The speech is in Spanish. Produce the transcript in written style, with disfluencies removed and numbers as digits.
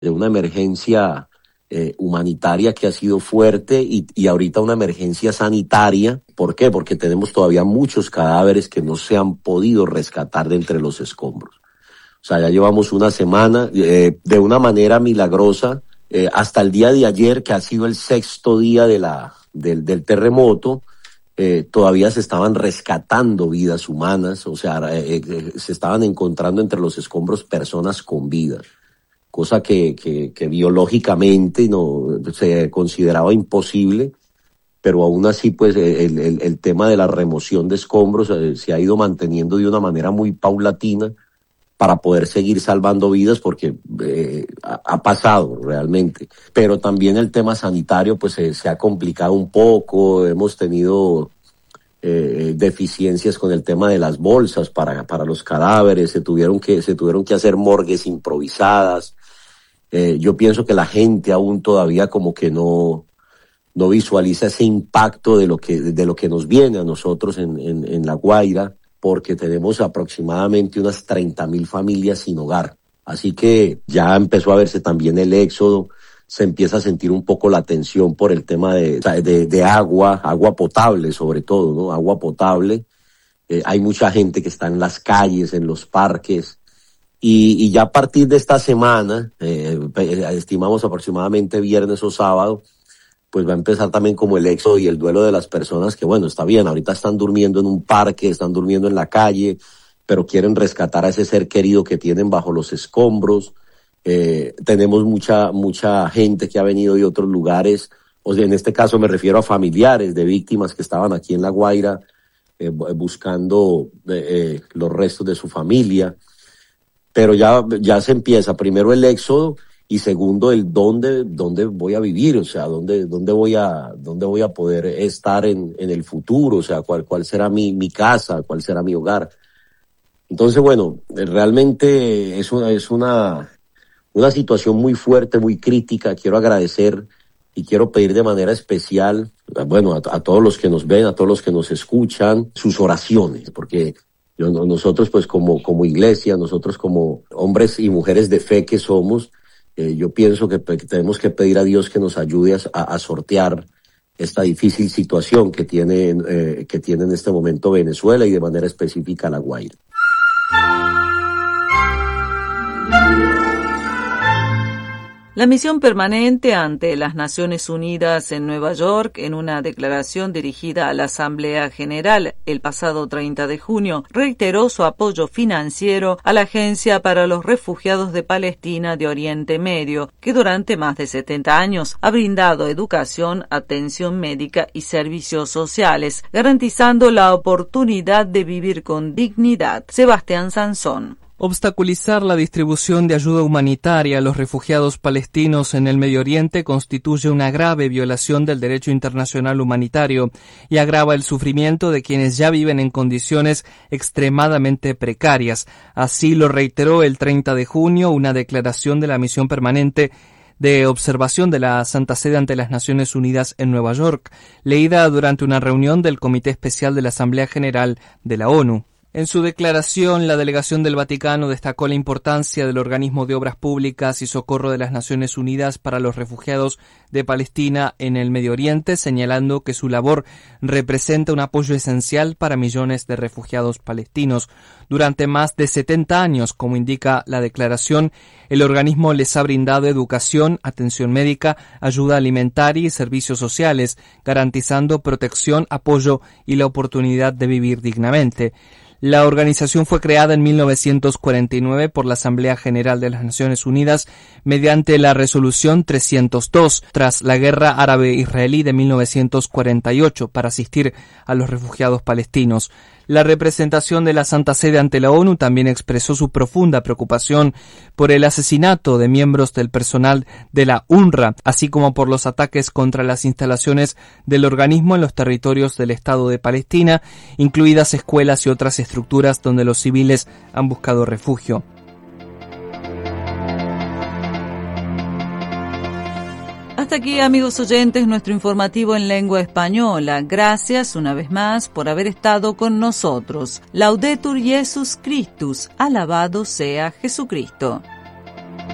de una emergencia humanitaria que ha sido fuerte y ahorita una emergencia sanitaria. ¿Por qué? Porque tenemos todavía muchos cadáveres que no se han podido rescatar de entre los escombros. O sea, ya llevamos una semana de una manera milagrosa, hasta el día de ayer, que ha sido el 6º día del terremoto, todavía se estaban rescatando vidas humanas, o sea, se estaban encontrando entre los escombros personas con vida, cosa que biológicamente no se consideraba imposible, pero aún así pues el tema de la remoción de escombros se ha ido manteniendo de una manera muy paulatina para poder seguir salvando vidas, porque ha pasado realmente. Pero también el tema sanitario pues se ha complicado un poco, hemos tenido deficiencias con el tema de las bolsas para los cadáveres, se tuvieron que hacer morgues improvisadas. Yo pienso que la gente aún todavía como que no visualiza ese impacto de lo que nos viene a nosotros en La Guaira, porque tenemos aproximadamente unas 30.000 familias sin hogar. Así que ya empezó a verse también el éxodo, se empieza a sentir un poco la tensión por el tema de agua potable sobre todo, ¿no? Agua potable. Hay mucha gente que está en las calles, en los parques, y ya a partir de esta semana, estimamos aproximadamente viernes o sábado, pues va a empezar también como el éxodo y el duelo de las personas que, bueno, está bien, ahorita están durmiendo en un parque, están durmiendo en la calle, pero quieren rescatar a ese ser querido que tienen bajo los escombros. Tenemos mucha gente que ha venido de otros lugares, o sea, en este caso me refiero a familiares de víctimas que estaban aquí en La Guaira buscando los restos de su familia, pero ya se empieza primero el éxodo y segundo el dónde voy a vivir, o sea, dónde voy a poder estar en el futuro, o sea, cuál será mi casa, cuál será mi hogar. Entonces, bueno, realmente es una situación muy fuerte, muy crítica. Quiero agradecer y quiero pedir de manera especial, bueno, a todos los que nos ven, a todos los que nos escuchan, sus oraciones, porque nosotros pues como iglesia, nosotros como hombres y mujeres de fe que somos, yo pienso que tenemos que pedir a Dios que nos ayude a sortear esta difícil situación que tiene en este momento Venezuela y de manera específica La Guaira. La misión permanente ante las Naciones Unidas en Nueva York, en una declaración dirigida a la Asamblea General el pasado 30 de junio, reiteró su apoyo financiero a la Agencia para los Refugiados de Palestina de Oriente Medio, que durante más de 70 años ha brindado educación, atención médica y servicios sociales, garantizando la oportunidad de vivir con dignidad. Sebastián Sansón. Obstaculizar la distribución de ayuda humanitaria a los refugiados palestinos en el Medio Oriente constituye una grave violación del derecho internacional humanitario y agrava el sufrimiento de quienes ya viven en condiciones extremadamente precarias. Así lo reiteró el 30 de junio una declaración de la misión permanente de observación de la Santa Sede ante las Naciones Unidas en Nueva York, leída durante una reunión del Comité Especial de la Asamblea General de la ONU. En su declaración, la delegación del Vaticano destacó la importancia del Organismo de Obras Públicas y Socorro de las Naciones Unidas para los refugiados de Palestina en el Medio Oriente, señalando que su labor representa un apoyo esencial para millones de refugiados palestinos. Durante más de 70 años, como indica la declaración, el organismo les ha brindado educación, atención médica, ayuda alimentaria y servicios sociales, garantizando protección, apoyo y la oportunidad de vivir dignamente. La organización fue creada en 1949 por la Asamblea General de las Naciones Unidas mediante la Resolución 302 tras la Guerra Árabe-Israelí de 1948 para asistir a los refugiados palestinos. La representación de la Santa Sede ante la ONU también expresó su profunda preocupación por el asesinato de miembros del personal de la UNRWA, así como por los ataques contra las instalaciones del organismo en los territorios del Estado de Palestina, incluidas escuelas y otras estructuras donde los civiles han buscado refugio. Hasta aquí, amigos oyentes, nuestro informativo en lengua española. Gracias una vez más por haber estado con nosotros. Laudetur Jesus Christus, alabado sea Jesucristo.